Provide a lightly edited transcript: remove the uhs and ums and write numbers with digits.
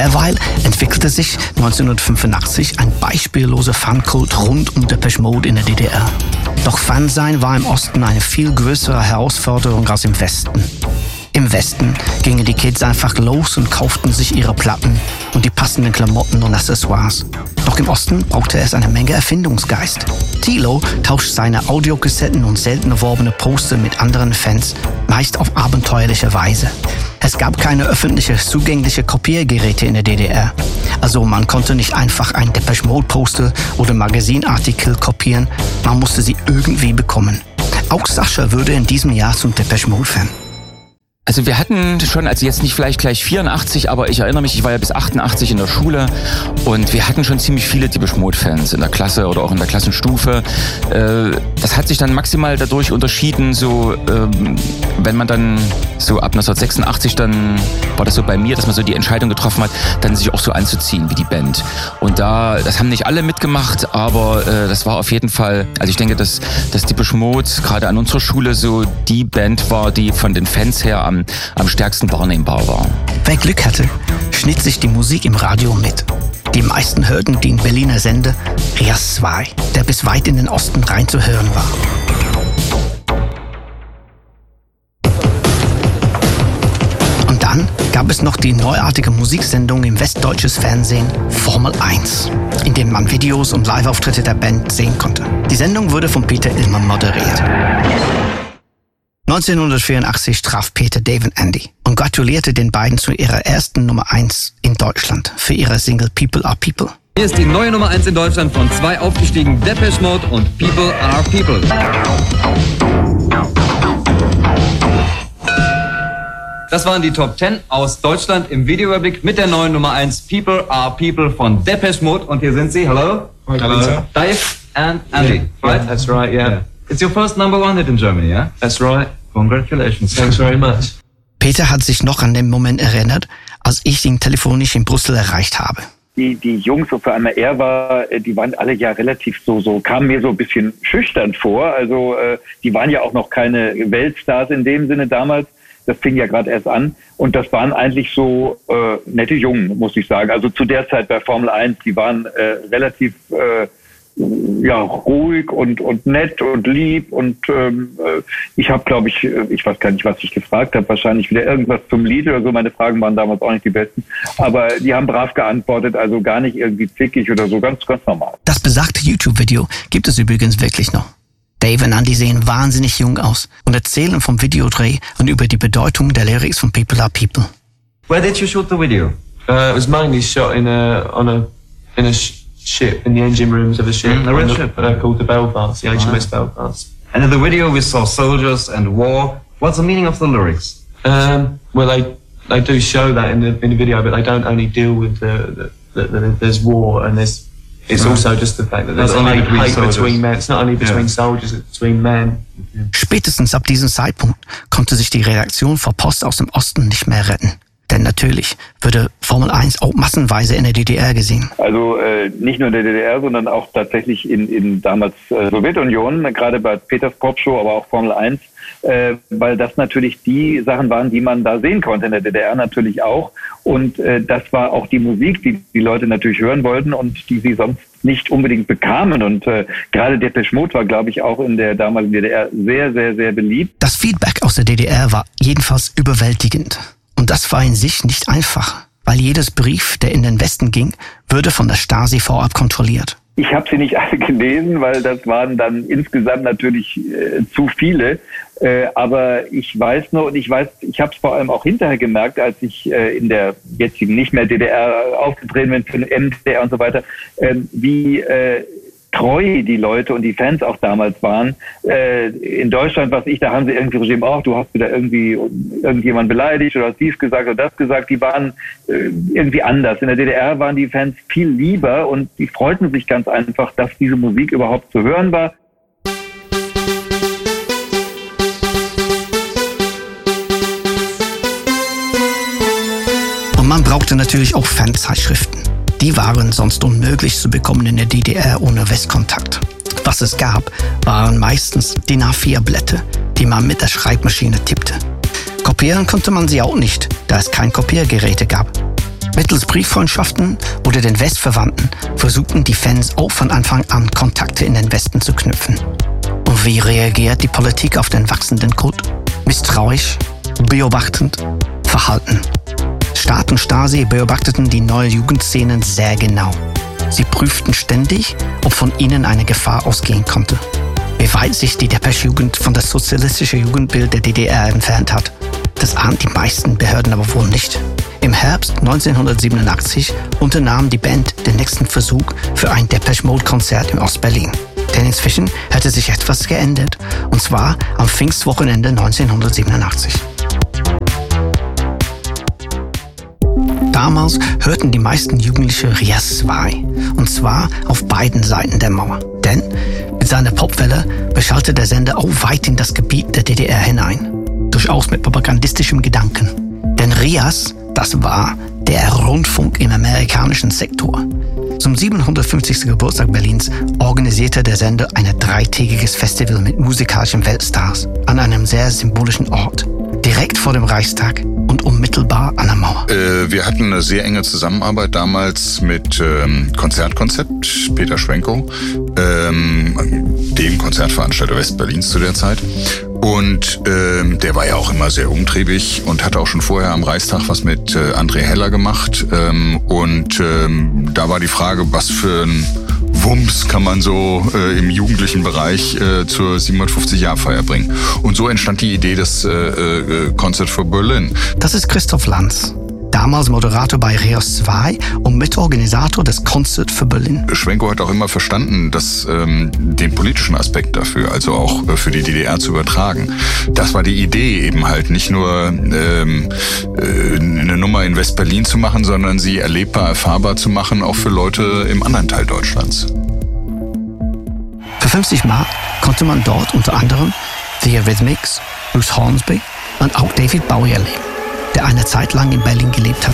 Derweil entwickelte sich 1985 ein beispielloser Fankult rund um Depeche Mode in der DDR. Doch Fansein war im Osten eine viel größere Herausforderung als im Westen. Im Westen gingen die Kids einfach los und kauften sich ihre Platten und die passenden Klamotten und Accessoires. Doch im Osten brauchte es eine Menge Erfindungsgeist. Thilo tauscht seine Audiokassetten und selten erworbene Poster mit anderen Fans, meist auf abenteuerliche Weise. Es gab keine öffentliche zugängliche Kopiergeräte in der DDR. Also man konnte nicht einfach ein Depeche Mode Poster oder Magazinartikel kopieren, man musste sie irgendwie bekommen. Auch Sascha wurde in diesem Jahr zum Depeche Mode Fan. Also wir hatten schon, also jetzt nicht vielleicht gleich 84, aber ich erinnere mich, ich war ja bis 88 in der Schule und wir hatten schon ziemlich viele Depeche Mode-Fans in der Klasse oder auch in der Klassenstufe. Das hat sich dann maximal dadurch unterschieden, so wenn man dann so ab 1986, dann war das so bei mir, dass man so die Entscheidung getroffen hat, dann sich auch so anzuziehen wie die Band. Und das haben nicht alle mitgemacht, aber das war auf jeden Fall, also ich denke, dass Depeche Mode gerade an unserer Schule so die Band war, die von den Fans her am stärksten wahrnehmbar war. Wer Glück hatte, schnitt sich die Musik im Radio mit. Die meisten hörten den Berliner Sender RIAS 2, der bis weit in den Osten rein zu hören war. Und dann gab es noch die neuartige Musiksendung im westdeutsches Fernsehen Formel 1, in dem man Videos und Live-Auftritte der Band sehen konnte. Die Sendung wurde von Peter Illmann moderiert. 1984 traf Peter Dave und Andy und gratulierte den beiden zu ihrer ersten Nummer 1 in Deutschland für ihre Single People Are People. Hier ist die neue Nummer 1 in Deutschland von 2 aufgestiegen, Depeche Mode und People Are People. Das waren die Top 10 aus Deutschland im Videoüberblick mit der neuen Nummer 1 People Are People von Depeche Mode. Und hier sind sie. Hello. Hello. Dave and Andy. Yeah, right? That's right, yeah. It's your first number 1 hit in Germany, yeah? That's right. Congratulations. Thanks very much. Peter hat sich noch an den Moment erinnert, als ich ihn telefonisch in Brüssel erreicht habe. Die Jungs, so für einmal er war, die waren alle ja relativ kamen mir so ein bisschen schüchtern vor. Also die waren ja auch noch keine Weltstars in dem Sinne damals. Das fing ja gerade erst an. Und das waren eigentlich so nette Jungen, muss ich sagen. Also zu der Zeit bei Formel 1, die waren relativ ruhig und nett und lieb. Und ich habe, glaube ich weiß gar nicht, was ich gefragt habe, wahrscheinlich wieder irgendwas zum Lied oder so. Meine Fragen waren damals auch nicht die besten. Aber die haben brav geantwortet, also gar nicht irgendwie zickig oder so, ganz, ganz normal. Das besagte YouTube-Video gibt es übrigens wirklich noch. Dave und Andy sehen wahnsinnig jung aus und erzählen vom Videodreh und über die Bedeutung der Lyrics von People Are People. Where did you shoot the video? It was mainly shot in a ship, in the engine rooms of a ship. A red ship? Called the Belfast, the HMS Belfast. And in the video we saw soldiers and war. What's the meaning of the lyrics? Well, they do show that in the video, but they don't only deal with there's war and it's also just the fact that there's hate between men. It's not only between soldiers, it's between men. Spätestens ab diesem Zeitpunkt konnte sich die Redaktion vor Post aus dem Osten nicht mehr retten. Denn natürlich würde Formel 1 auch massenweise in der DDR gesehen. Also nicht nur in der DDR, sondern auch tatsächlich in damals Sowjetunion, gerade bei Peters Popshow, aber auch Formel 1, weil das natürlich die Sachen waren, die man da sehen konnte, in der DDR natürlich auch. Und das war auch die Musik, die die Leute natürlich hören wollten und die sie sonst nicht unbedingt bekamen. Und gerade Depeche Mode war, glaube ich, auch in der damaligen DDR sehr, sehr, sehr beliebt. Das Feedback aus der DDR war jedenfalls überwältigend. Und das war in sich nicht einfach, weil jedes Brief, der in den Westen ging, würde von der Stasi vorab kontrolliert. Ich habe sie nicht alle gelesen, weil das waren dann insgesamt natürlich zu viele. Aber ich weiß nur, und ich habe es vor allem auch hinterher gemerkt, als ich in der jetzigen nicht mehr DDR aufgetreten bin, für den MDR und so weiter, wie treu die Leute und die Fans auch damals waren. In Deutschland, da haben sie irgendwie Regime, du hast wieder irgendjemand beleidigt oder hast dies gesagt oder das gesagt. Die waren irgendwie anders. In der DDR waren die Fans viel lieber und die freuten sich ganz einfach, dass diese Musik überhaupt zu hören war. Und man brauchte natürlich auch Fanzeitschriften. Die waren sonst unmöglich zu bekommen in der DDR ohne Westkontakt. Was es gab, waren meistens DIN A4-Blätter, die man mit der Schreibmaschine tippte. Kopieren konnte man sie auch nicht, da es kein Kopiergeräte gab. Mittels Brieffreundschaften oder den Westverwandten versuchten die Fans auch von Anfang an Kontakte in den Westen zu knüpfen. Und wie reagiert die Politik auf den wachsenden Kult? Misstrauisch, beobachtend, verhalten. Staat und Stasi beobachteten die neue Jugendszenen sehr genau. Sie prüften ständig, ob von ihnen eine Gefahr ausgehen konnte. Wie weit sich die Depeche-Jugend von das sozialistische Jugendbild der DDR entfernt hat, das ahnen die meisten Behörden aber wohl nicht. Im Herbst 1987 unternahm die Band den nächsten Versuch für ein Depeche Mode-Konzert in Ostberlin. Denn inzwischen hatte sich etwas geändert, und zwar am Pfingstwochenende 1987. Damals hörten die meisten Jugendliche Rias 2, und zwar auf beiden Seiten der Mauer. Denn mit seiner Popwelle beschallte der Sender auch weit in das Gebiet der DDR hinein. Durchaus mit propagandistischem Gedanken. Denn Rias, das war der Rundfunk im amerikanischen Sektor. Zum 750. Geburtstag Berlins organisierte der Sender ein 3-tägiges Festival mit musikalischen Weltstars an einem sehr symbolischen Ort, direkt vor dem Reichstag und unmittelbar an der Mauer. Wir hatten eine sehr enge Zusammenarbeit damals mit Konzertkonzept, Peter Schwenkow, dem Konzertveranstalter Westberlins zu der Zeit. Und der war ja auch immer sehr umtriebig und hatte auch schon vorher am Reichstag was mit André Heller gemacht. Da war die Frage, was für ein Wumms kann man so im jugendlichen Bereich zur 750-Jahr-Feier bringen. Und so entstand die Idee des Concert for Berlin. Das ist Christoph Lanz, damals Moderator bei Rias 2 und Mitorganisator des Concert for Berlin. Schwenkow hat auch immer verstanden, dass den politischen Aspekt dafür, also auch für die DDR zu übertragen. Das war die Idee, eben halt nicht nur eine Nummer in West-Berlin zu machen, sondern sie erlebbar, erfahrbar zu machen, auch für Leute im anderen Teil Deutschlands. Für 50 Mark konnte man dort unter anderem The Eurythmics, Bruce Hornsby und auch David Bowie erleben, der eine Zeit lang in Berlin gelebt hat.